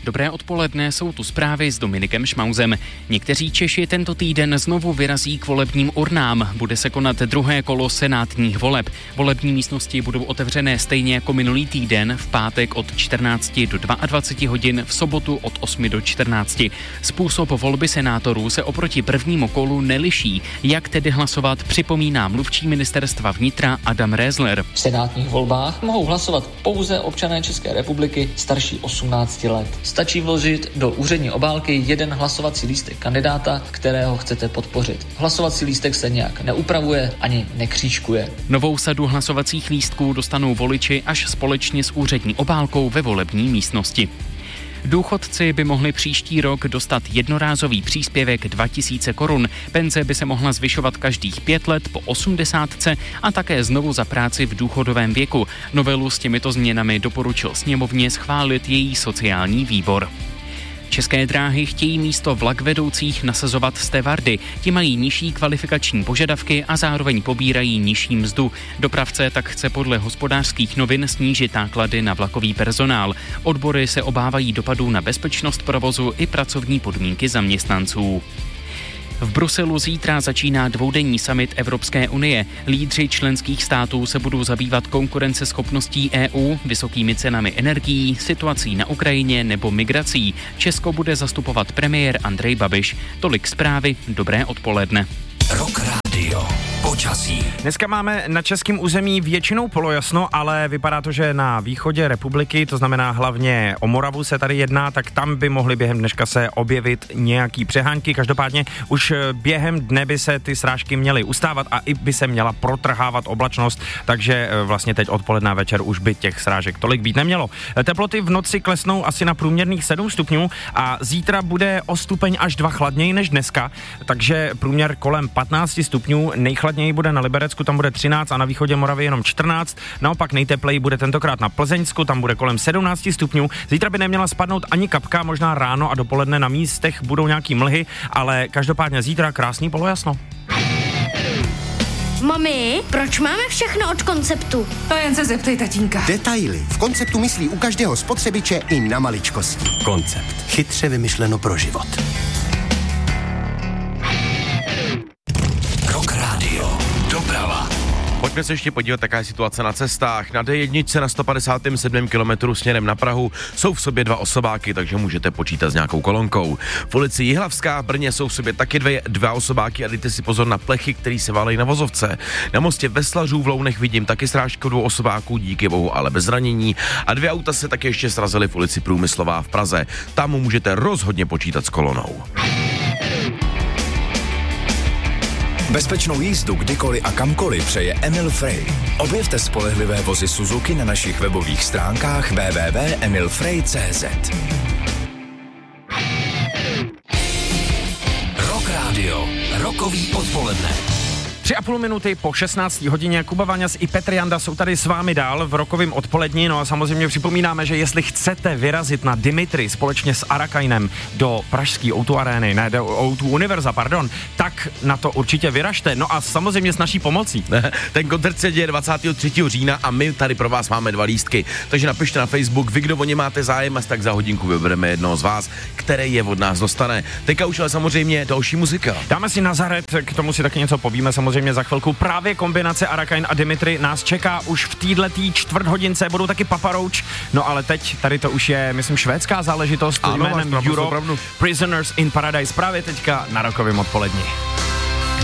Dobré odpoledne, jsou tu zprávy s Dominikem Šmauzem. Někteří Češi tento týden znovu vyrazí k volebním urnám. Bude se konat druhé kolo senátních voleb. Volební místnosti budou otevřené stejně jako minulý týden, v pátek od 14 do 22 hodin, v sobotu od 8 do 14. Způsob volby senátorů se oproti prvnímu kolu neliší. Jak tedy hlasovat, připomíná mluvčí ministerstva vnitra Adam Rézler. V senátních volbách mohou hlasovat pouze občané České republiky starší 18 let. Stačí vložit do úřední obálky jeden hlasovací lístek kandidáta, kterého chcete podpořit. Hlasovací lístek se nějak neupravuje ani nekřížkuje. Novou sadu hlasovacích lístků dostanou voliči až společně s úřední obálkou ve volební místnosti. Důchodci by mohli příští rok dostat jednorázový příspěvek 2000 korun. Penze by se mohla zvyšovat každých 5 let po 80 a také znovu za práci v důchodovém věku. Novelu s těmito změnami doporučil sněmovně schválit její sociální výbor. České dráhy chtějí místo vlakvedoucích nasazovat stevardy. Ti mají nižší kvalifikační požadavky a zároveň pobírají nižší mzdu. Dopravce tak chce podle Hospodářských novin snížit náklady na vlakový personál. Odbory se obávají dopadů na bezpečnost provozu i pracovní podmínky zaměstnanců. V Bruselu zítra začíná dvoudenní summit Evropské unie. Lídři členských států se budou zabývat konkurenceschopností EU, vysokými cenami energií, situací na Ukrajině nebo migrací. Česko bude zastupovat premiér Andrej Babiš. Tolik zprávy, dobré odpoledne. Rock Radio. Počasí. Dneska máme na českém území většinou polojasno, ale vypadá to, že na východě republiky, to znamená hlavně o Moravu se tady jedná, tak tam by mohly během dneška se objevit nějaký přehánky. Každopádně už během dne by se ty srážky měly ustávat a i by se měla protrhávat oblačnost, takže vlastně teď odpoledne večer už by těch srážek tolik být nemělo. Teploty v noci klesnou asi na průměrných 7 stupňů a zítra bude o stupeň až 2 chladněji než dneska, takže průměr kolem 15 stupňů, nejchladněji bude na Liberecku, tam bude 13 a na východě Moravy jenom 14. Naopak nejtepleji bude tentokrát na Plzeňsku, tam bude kolem 17 stupňů. Zítra by neměla spadnout ani kapka, možná ráno a dopoledne na místech budou nějaký mlhy, ale každopádně zítra krásný polojasno. Mami, proč máme všechno od Konceptu? To jen se zeptej tatínka. Detaily. V Konceptu myslí u každého spotřebiče i na maličkosti. Koncept. Chytře vymyšleno pro život. Rock Radio. Doprava. Pojďme se ještě podívat, jaká je situace na cestách. Na D1 na 157 km směrem na Prahu jsou v sobě 2 osobáky, takže můžete počítat s nějakou kolonkou. V ulici Jihlavská v Brně jsou v sobě taky dva osobáky a dejte si pozor na plechy, který se válejí na vozovce. Na mostě Veslařů v Lounech vidím taky srážku 2 osobáků, díky bohu ale bez zranění. A 2 auta se taky ještě srazily v ulici Průmyslová v Praze. Tam můžete rozhodně počítat s kolonou. Bezpečnou jízdu kdykoliv a kamkoliv přeje Emil Frey. Objevte spolehlivé vozy Suzuki na našich webových stránkách www.emilfrey.cz. Rock Radio. Rokový odpoledne. 3,5 minuty po 16 hodině. Kuba Vaňas i Petr Janda jsou tady s vámi dál v rokovém odpolední. No a samozřejmě připomínáme, že jestli chcete vyrazit na Dimitri společně s Arakainem do pražské O2 Arény, ne, do O2 Univerza, pardon, tak na to určitě vyražte. No a samozřejmě s naší pomocí. Ten koncert se děje 23. října a my tady pro vás máme 2 lístky. Takže napište na Facebook, vy kdo o ně máte zájem, a tak za hodinku vybereme jednoho z vás, který je od nás dostane. Teďka už ale samozřejmě další muzika. Dáme si Nazaret, k tomu si taky něco povíme samozřejmě za chvilku. Právě kombinace Arakain a Dimitri nás čeká už v této čtvrthodince, budou taky Papa Roach, no ale teď tady to už je, myslím, švédská záležitost jménem Europe, Prisoners in Paradise, právě teďka na rokovém odpoledni.